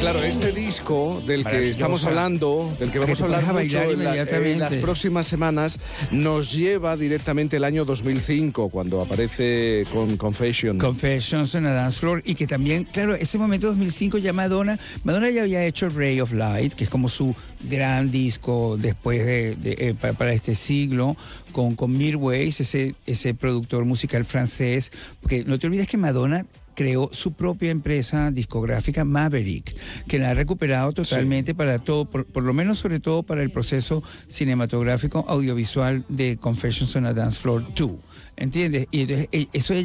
Claro, este disco del que estamos hablando, del que vamos a hablar mucho en las próximas semanas, nos lleva directamente el año 2005, cuando aparece con Confessions on a Dance Floor, y que también, claro, ese momento 2005 ya Madonna ya había hecho Ray of Light, que es como su gran disco después para este siglo, con Mirwais, ese productor musical francés, porque no te olvides que Madonna creó su propia empresa discográfica Maverick, que la ha recuperado totalmente para todo, por lo menos sobre todo para el proceso cinematográfico audiovisual de Confessions on a Dance Floor 2, ¿entiendes? Y entonces eso